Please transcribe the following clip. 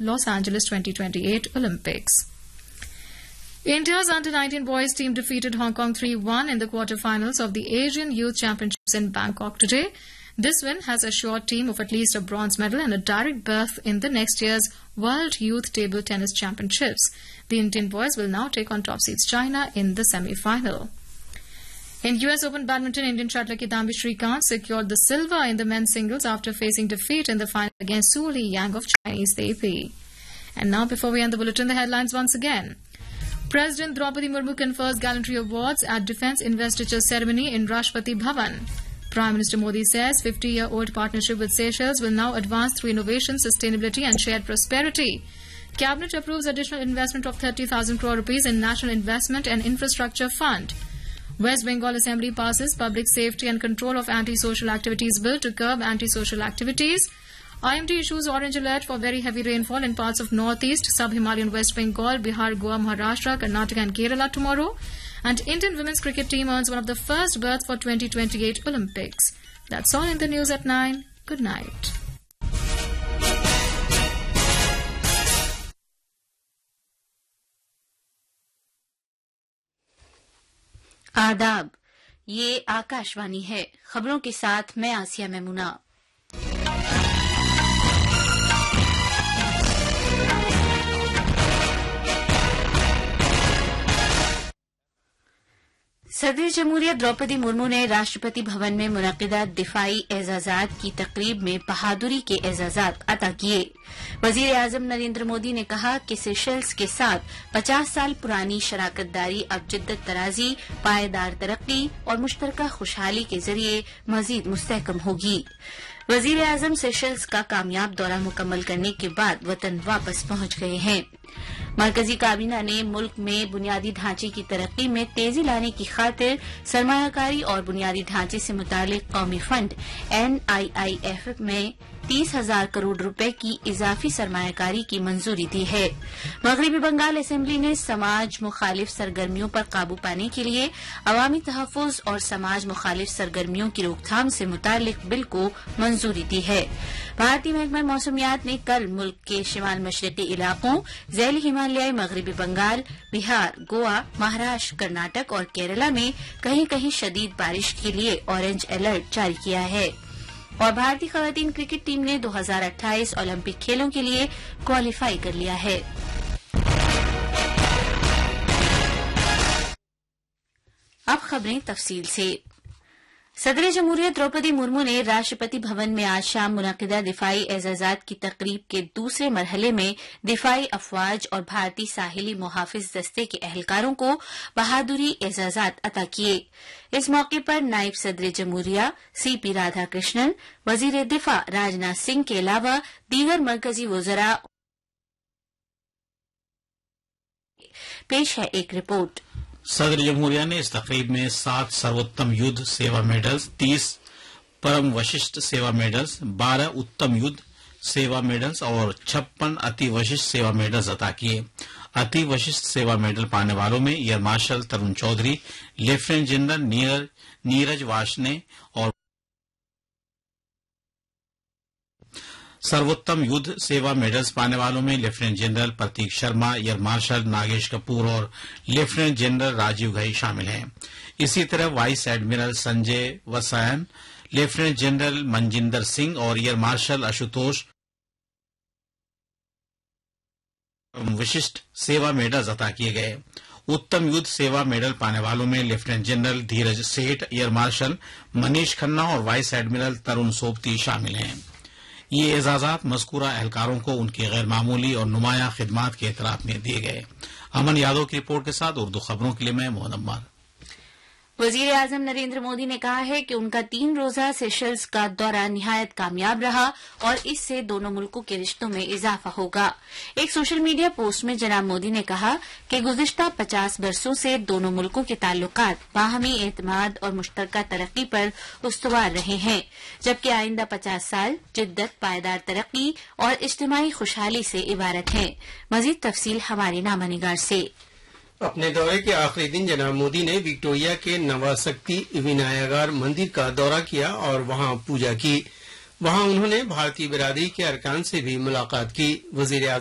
Los Angeles 2028 Olympics. India's under-19 boys team defeated Hong Kong 3-1 in the quarterfinals of the Asian Youth Championships in Bangkok today. This win has assured team of at least a bronze medal and a direct berth in the next year's World Youth Table Tennis Championships. The Indian boys will now take on top seeds China in the semi-final. In US Open Badminton, Indian shuttler Kidambi Srikanth secured the silver in the men's singles after facing defeat in the final against Su Liyang of Chinese Taipei. And now, before we end the bulletin, the headlines once again. President Draupadi Murmu confers gallantry awards at Defence Investiture Ceremony in Rashtrapati Bhavan. Prime Minister Modi says 50-year-old partnership with Seychelles will now advance through innovation, sustainability and shared prosperity. Cabinet approves additional investment of 30,000 crore rupees in National Investment and Infrastructure Fund. West Bengal Assembly passes Public Safety and Control of Anti-Social Activities Bill to curb anti-social activities. IMD issues orange alert for very heavy rainfall in parts of northeast, sub-Himalayan West Bengal, Bihar, Goa, Maharashtra, Karnataka and Kerala tomorrow. And Indian women's cricket team earns one of the first berths for 2028 Olympics. That's all in the news at 9. Good night. आदाब, ये आकाशवाणी है। खबरों के साथ मैं आसिया मैमुना। सदर जमहूरियत द्रौपदी मुर्मू ने राष्ट्रपति भवन में मुनक्किदा दिफाई एजाजात की तकरीब में बहादुरी के एजाजात अता किए। वजीर आजम नरेंद्र मोदी ने कहा कि सेशल्स के साथ 50 साल पुरानी शराकतदारी अब जिद्दत तराजी, पायदार तरक्की और मुश्तरका खुशहाली के जरिए मजीद मुस्तहकम होगी। वजीर आजम सेशल्स का कामयाब दौरा मुकम्मल करने के बाद वतन वापस पहुंच गए हैं। मरकजी काबीना ने मुल्क में बुनियादी ढांचे की तरक्की में तेजी लाने की खातिर सरमायाकारी और बुनियादी ढांचे से मुतालिक कौमी फंड NIIF में 30,000 करोड़ रुपए की इजाफी सरमायाकारी की मंजूरी दी है। मगरबी बंगाल असेंबली ने समाज मुखालिफ सरगर्मियों पर काबू पाने के लिए अवामी तहफ़्फ़ुज़ और समाज मुखालिफ सरगर्मियों की रोकथाम से मुतालिक बिल को मंजूरी दी है। भारतीय महकमा मौसमियात ने कल मुल्क के शिमाल मशरक़ी इलाकों, ज़ैली हिमालयाई मगरबी बंगाल, बिहार, गोवा, महाराष्ट्र, कर्नाटक और केरला में कहीं कहीं शदीद बारिश के लिए ऑरेंज अलर्ट जारी किया है। और भारतीय खवातीन क्रिकेट टीम ने 2028 ओलंपिक खेलों के लिए क्वालिफाई कर लिया है। अब खबरें तफसील से। सदर जमहूरियत द्रौपदी मुर्मू ने राष्ट्रपति भवन में आज शाम मुनक्किदा दिफाई एजाजात की तकरीब के दूसरे मरहले में दिफाई अफवाज और भारतीय साहिली मुहाफिज दस्ते के अहलकारों को बहादुरी एजाजात अता किए। इस मौके पर नायब सदर जमहूरिया CP राधाकृष्णन, वजीर दिफा राजनाथ सिंह के अलावा दीगर मरकजी वज़रा। पेश है एक रिपोर्ट। सदर जमहूरिया ने इस तकरीब में 7 सर्वोत्तम युद्ध सेवा मेडल्स, 30 परम वशिष्ठ सेवा मेडल्स, 12 उत्तम युद्ध सेवा मेडल्स और 56 अति वशिष्ठ सेवा मेडल्स अता किए। अति वशिष्ठ सेवा मेडल पाने वालों में एयर मार्शल तरुण चौधरी, लेफ्टिनेंट जनरल नीरज वाशने और सर्वोत्तम युद्ध सेवा मेडल्स पाने वालों में लेफ्टिनेंट जनरल प्रतीक शर्मा, एयर मार्शल नागेश कपूर और लेफ्टिनेंट जनरल राजीव घई शामिल हैं। इसी तरह vice admiral Sanjay वसायन, lieutenant general Manjinder Singh और एयर मार्शल आशुतोष विशिष्ट सेवा मेडल्स अता किए गए। उत्तम युद्ध सेवा मेडल पाने वालों में लेफ्टिनेंट जनरल धीरज सेठ, एयर मार्शल मनीष खन्ना और वाइस एडमिरल तरुण सोबती शामिल हैं। ये एजाजात मज़कूरा एहलकारों को उनकी गैर मामूली और नुमाया खिदमात के एतराफ में दिए गए। अमन यादव की रिपोर्ट के साथ उर्दू खबरों के लिए मैं मोहन अम्मार। वजीर आजम नरेंद्र मोदी ने कहा है कि उनका 3 रोजा सेशल्स का दौरा निहायत कामयाब रहा और इससे दोनों मुल्कों के रिश्तों में इजाफा होगा। एक सोशल मीडिया पोस्ट में जनाब मोदी ने कहा कि गुज़िश्ता 50 बरसों से दोनों मुल्कों के ताल्लुकात बाहमी एतमाद और मुश्तरका तरक्की पर उस्तवार रहे हैं, जबकि आइंदा 50 साल जिद्दत, पायदार तरक्की और इज्तिमाई खुशहाली से इबारत हैं। मजीद तफसील हमारे नामानिगार से। अपने दौरे के आखिरी दिन जनाब मोदी ने विक्टोरिया के नवाशक्ति विनायगार मंदिर का दौरा किया और वहां पूजा की। वहां उन्होंने भारतीय बिरादरी के अरकान से भी मुलाकात की। वजीर